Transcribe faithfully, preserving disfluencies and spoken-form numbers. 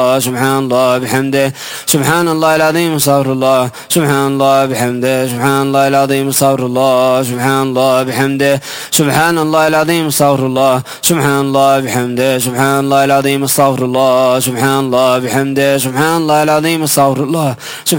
سبحان الله بحمده سبحان الله العظيم استغفر الله سبحان الله بحمده سبحان الله العظيم استغفر الله سبحان الله بحمده سبحان الله العظيم استغفر الله سبحان الله بحمده سبحان الله العظيم استغفر الله سبحان الله بحمده سبحان الله العظيم استغفر الله